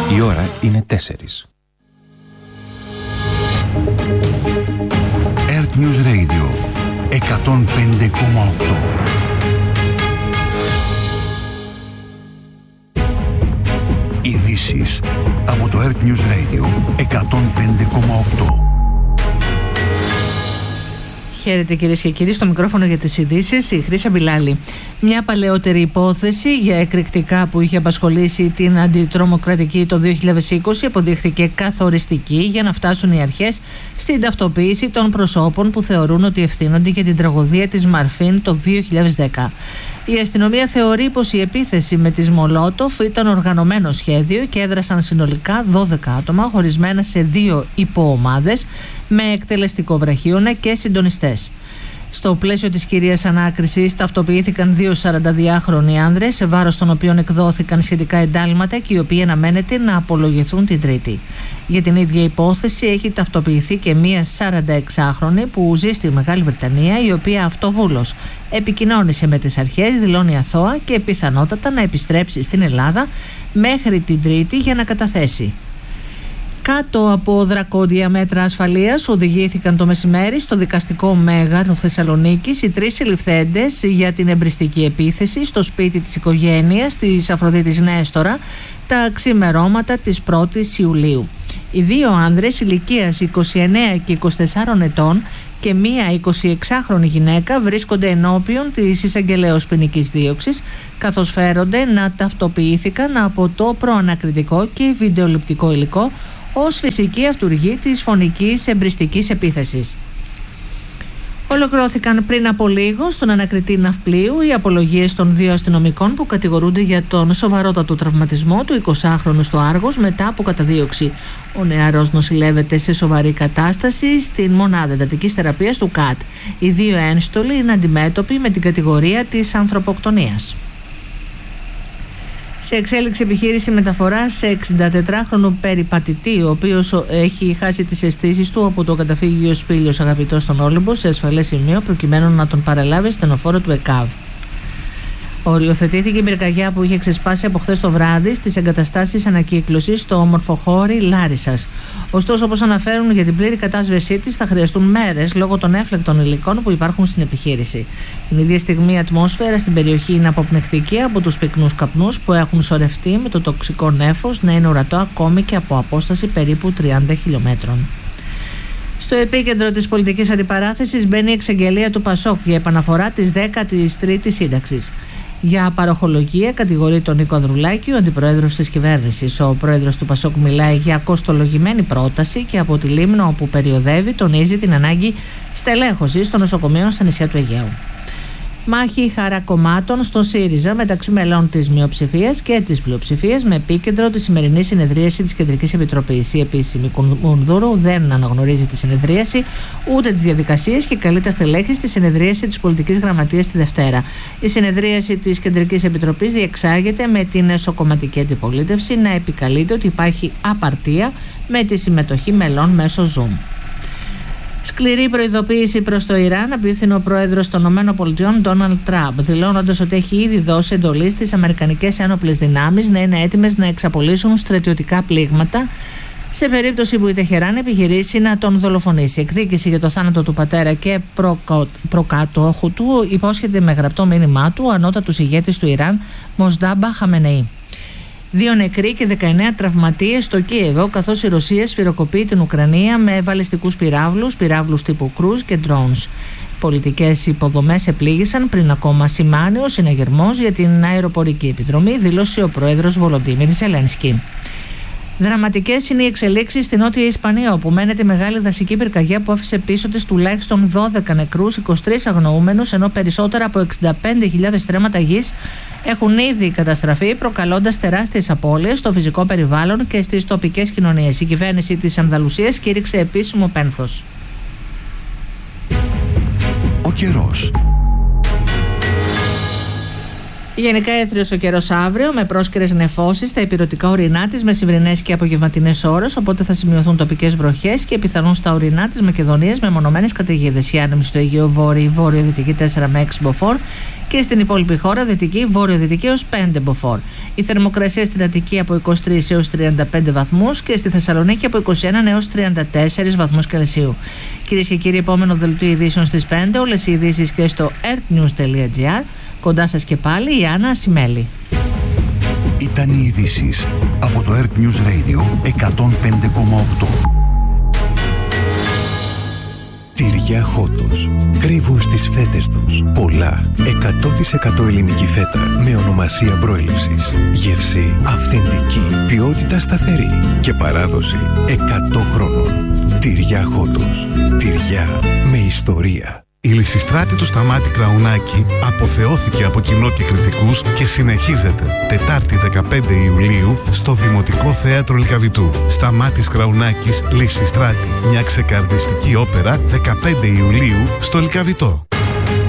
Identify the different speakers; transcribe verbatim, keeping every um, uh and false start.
Speaker 1: Η ώρα είναι τέσσερις. Earth News Radio εκατόν πέντε κόμμα οκτώ. Ειδήσεις από το Earth News Radio εκατόν πέντε κόμμα οκτώ.
Speaker 2: Χαίρετε κυρίες και κύριοι, στο μικρόφωνο για τις ειδήσεις η Χρύσα Μπιλάλη. Μια παλαιότερη υπόθεση για εκρηκτικά που είχε απασχολήσει την αντιτρομοκρατική το δύο χιλιάδες είκοσι αποδείχθηκε καθοριστική για να φτάσουν οι αρχές στην ταυτοποίηση των προσώπων που θεωρούν ότι ευθύνονται για την τραγωδία της Μαρφίν το δύο χιλιάδες δέκα. Η αστυνομία θεωρεί πως η επίθεση με τις Μολότοφ ήταν οργανωμένο σχέδιο και έδρασαν συνολικά δώδεκα άτομα χωρισμένα σε δύο υποομάδες με εκτελεστικό βραχίωνα και συντονιστές. Στο πλαίσιο της κυρίας ανάκρισης ταυτοποιήθηκαν δύο σαρανταδυάχρονοι άνδρες σε βάρος των οποίων εκδόθηκαν σχετικά εντάλματα και οι οποίοι αναμένεται να απολογηθούν την Τρίτη. Για την ίδια υπόθεση έχει ταυτοποιηθεί και μία σαρανταεξάχρονη που ζει στη Μεγάλη Βρετανία, η οποία αυτοβούλως επικοινώνησε με τις αρχές, δηλώνει αθώα και πιθανότατα να επιστρέψει στην Ελλάδα μέχρι την Τρίτη για να καταθέσει. Κάτω από δρακόντια μέτρα ασφαλείας οδηγήθηκαν το μεσημέρι στο δικαστικό μέγαρο Θεσσαλονίκης οι τρεις συλληφθέντες για την εμπριστική επίθεση στο σπίτι της οικογένειας της Αφροδίτης Νέστορα τα ξημερώματα της πρώτης Ιουλίου. Οι δύο άνδρες ηλικίας είκοσι εννέα και είκοσι τεσσάρων ετών και μία εικοσιεξάχρονη γυναίκα βρίσκονται ενώπιον της εισαγγελέως ποινικής δίωξης, καθώς φέρονται να ταυτοποιήθηκαν από το προανακριτικό και βιντεοληπτικό υλικό ως φυσική αυτουργή της φωνικής εμπριστικής επίθεσης. Ολοκληρώθηκαν πριν από λίγο στον ανακριτή ναυπλίου οι απολογίες των δύο αστυνομικών που κατηγορούνται για τον σοβαρότατο τραυματισμό του εικοσάχρονου στο Άργος μετά από καταδίωξη. Ο νεαρός νοσηλεύεται σε σοβαρή κατάσταση στην μονάδα εντατικής θεραπείας του ΚΑΤ. Οι δύο ένστολοι είναι αντιμέτωποι με την κατηγορία της ανθρωποκτονίας. Σε εξέλιξη επιχείρηση μεταφοράς σε εξηντατετράχρονο περιπατητή, ο οποίος έχει χάσει τις αισθήσεις του από το καταφύγιο Σπήλιος Αγαπητός στον Όλυμπο σε ασφαλές σημείο προκειμένου να τον παραλάβει στενοφόρο του ΕΚΑΒ. Οριοθετήθηκε η πυρκαγιά που είχε ξεσπάσει από χθες το βράδυ στις εγκαταστάσεις ανακύκλωσης στο όμορφο χώρι Λάρισσας. Ωστόσο, όπως αναφέρουν, για την πλήρη κατάσβεσή της θα χρειαστούν μέρες λόγω των έφλεκτων υλικών που υπάρχουν στην επιχείρηση. Την ίδια στιγμή η ατμόσφαιρα στην περιοχή είναι αποπνιχτική από τους πυκνούς καπνούς που έχουν σωρευτεί με το τοξικό νέφος να είναι ορατό ακόμη και από απόσταση περίπου τριάντα χιλιόμετρων. Στο επίκεντρο της πολιτικής αντιπαράθεσης μπαίνει η εξαγγελία του Πασόκ για επαναφορά της δέκατης τρίτης σύνταξης. Για παροχολογία κατηγορεί τον Νίκο Ανδρουλάκη, ο αντιπρόεδρος της κυβέρνησης. Ο πρόεδρος του Πασόκ μιλάει για κοστολογημένη πρόταση και από τη Λίμνο όπου περιοδεύει τονίζει την ανάγκη στελέχωσης των νοσοκομείων στα νησιά του Αιγαίου. Μάχη χαρακομμάτων στο ΣΥΡΙΖΑ μεταξύ μελών της μειοψηφίας και της πλειοψηφίας με επίκεντρο τη σημερινή συνεδρίαση της Κεντρικής Επιτροπής. Η επίσημη Κουνδούρου δεν αναγνωρίζει τη συνεδρίαση ούτε τις διαδικασίες και καλεί τα στελέχη στη συνεδρίαση της Πολιτικής Γραμματείας τη Δευτέρα. Η συνεδρίαση της Κεντρικής Επιτροπής διεξάγεται με την εσωκομματική αντιπολίτευση να επικαλείται ότι υπάρχει απαρτία με τη συμμετοχή μελών μέσω Zoom. Σκληρή προειδοποίηση προς το Ιράν απίθυνε ο πρόεδρος των ΗΠΑ Ντόναλντ Τραμπ, δηλώνοντας ότι έχει ήδη δώσει εντολή στις αμερικανικές ένοπλες δυνάμεις να είναι έτοιμες να εξαπολύσουν στρατιωτικά πλήγματα σε περίπτωση που η Τεχεράν επιχειρήσει να τον δολοφονήσει. Εκδίκηση για το θάνατο του πατέρα και προκο... προκάτοχου του υπόσχεται με γραπτό μήνυμά του ο ανώτατος ηγέτης του Ιράν Μοσντάμπα Χαμενεή. Δύο νεκροί και δεκαεννέα τραυματίες στο Κίεβο, καθώς η Ρωσία σφυροκοπεί την Ουκρανία με βαλιστικούς πυράβλους, πυράβλους τύπου κρούζ και drones. Πολιτικές υποδομές επλήγησαν πριν ακόμα σημάνει ο συναγερμός για την αεροπορική επιδρομή, δήλωσε ο πρόεδρος Βολοντίμιρ Ζελένσκι. Δραματικές είναι οι εξελίξεις στην Νότια Ισπανία, όπου μένεται μεγάλη δασική πυρκαγιά που άφησε πίσω της τουλάχιστον δώδεκα νεκρούς, είκοσι τρεις αγνοούμενους, ενώ περισσότερα από εξήντα πέντε χιλιάδες στρέμματα γης έχουν ήδη καταστραφεί, προκαλώντας τεράστιες απώλειες στο φυσικό περιβάλλον και στις τοπικές κοινωνίες. Η κυβέρνηση της Ανδαλουσίας κήρυξε επίσημο πένθος.
Speaker 1: Ο καιρός.
Speaker 2: Γενικά έθριος ο καιρός αύριο, με πρόσκαιρες νεφώσεις στα ηπειρωτικά ορεινά της, μεσημβρινές και απογευματινές ώρες. Οπότε θα σημειωθούν τοπικές βροχές και πιθανόν στα ορεινά της Μακεδονίας με μονομένες καταιγίδες. Η άνεμη στο Αιγαίο Βόρειο, βόρειο-δυτική τέσσερα με έξι μποφόρ και στην υπόλοιπη χώρα δυτική, βόρειο-δυτική έως πέντε μποφόρ. Η θερμοκρασία στην Αττική από είκοσι τρεις έως τριάντα πέντε βαθμούς και στη Θεσσαλονίκη από είκοσι ένα έως τριάντα τέσσερις βαθμούς Κελσίου. Κυρίες και κύριοι, επόμενο δελτίο ειδήσεων στις πέντε. Όλες οι ειδήσεις και στο earthnews τελεία gr. Κοντά σας και πάλι η Άννα Ασημέλη.
Speaker 1: Ήταν οι ειδήσεις από το Earth News Radio εκατόν πέντε κόμμα οκτώ.
Speaker 3: Τυριά Χότος. Κρύβουν στις φέτες τους πολλά εκατό τοις εκατό ελληνική φέτα με ονομασία προέλευσης. Γεύση αυθεντική, ποιότητα σταθερή και παράδοση εκατό χρόνων. Τυριά Χότος. Τυριά με ιστορία.
Speaker 4: Η Λυσιστράτη του Σταμάτη Κραουνάκη αποθεώθηκε από κοινό και κριτικούς και συνεχίζεται Τετάρτη δεκαπέντε Ιουλίου στο Δημοτικό Θέατρο Λυκαβητού. Σταμάτης Κραουνάκης, Λυσιστράτη, μια ξεκαρδιστική όπερα δεκαπέντε Ιουλίου στο Λυκαβητό.